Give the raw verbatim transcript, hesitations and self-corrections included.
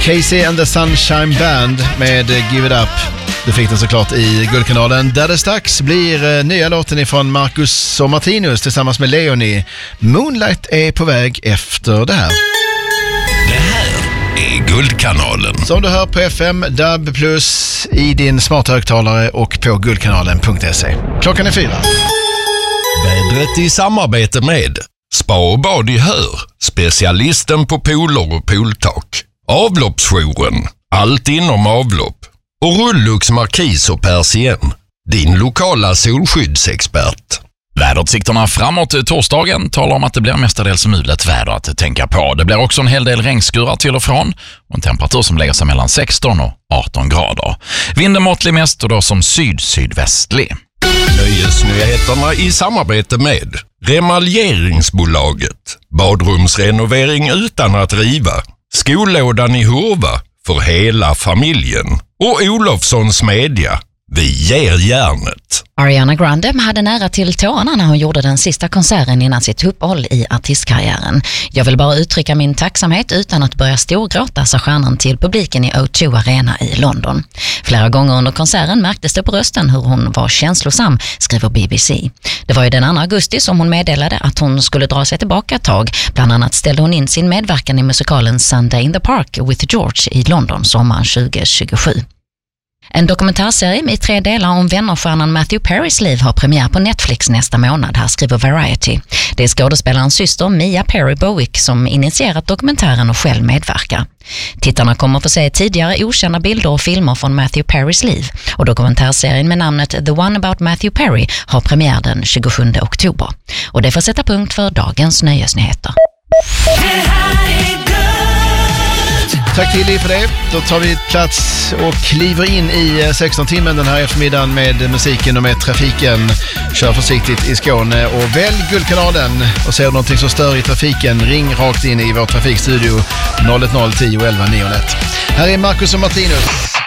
Casey and the Sunshine Band med Give It Up. Du fick den såklart i Guldkanalen, där det strax blir nya låten ifrån Marcus och Martinus tillsammans med Leonie. Moonlight är på väg efter det här. Det här är Guldkanalen. Som du hör på F M, D A B plus, i din smarta högtalare och på guldkanalen punkt se. Klockan är fyra. Vädret i samarbete med Spa och bad i Hör, specialisten på pooler och pooltak. Avloppsjouren, allt inom avlopp. Och Rullux Markis och Persien, din lokala solskyddsexpert. Väderutsikterna framåt torsdagen talar om att det blir mestadels mulet väder att tänka på. Det blir också en hel del regnskurar till och från och en temperatur som lägger sig mellan sexton och arton grader. Vinden måttlig mest och då som syd-sydvästlig. Nöjesnyheterna i samarbete med Remaljeringsbolaget. Badrumsrenovering utan att riva. Skollådan i Hurva för hela familjen. Och Olofssons Media. Vi ger järnet. Ariana Grande hade nära till tårarna när hon gjorde den sista konserten innan sitt uppehåll i artistkarriären. Jag vill bara uttrycka min tacksamhet utan att börja storgråta, sa stjärnan till publiken i O två Arena i London. Flera gånger under konserten märktes det på rösten hur hon var känslosam, skriver B B C. Det var ju den andra augusti som hon meddelade att hon skulle dra sig tillbaka ett tag. Bland annat ställde hon in sin medverkan i musikalen Sunday in the Park with George i London sommaren tjugo tjugosju. En dokumentärserie med tre delar om vännerstjärnan Matthew Perrys liv har premiär på Netflix nästa månad, här skriver Variety. Det är skådespelarens syster Mia Perry Bowick som initierat dokumentären och själv medverkar. Tittarna kommer få se tidigare okända bilder och filmer från Matthew Perrys liv, och dokumentärserien med namnet The One About Matthew Perry har premiär den tjugosjunde oktober. Och det får sätta punkt för dagens nöjesnyheter. Tack till er för det. Då tar vi plats och kliver in i sexton timmen den här eftermiddagen med musiken och med trafiken. Kör försiktigt i Skåne och välj Guldkanalen. Och ser du någonting som stör i trafiken, ring rakt in i vår trafikstudio noll ett noll tio elva nio ett. Här är Marcus och Martinus.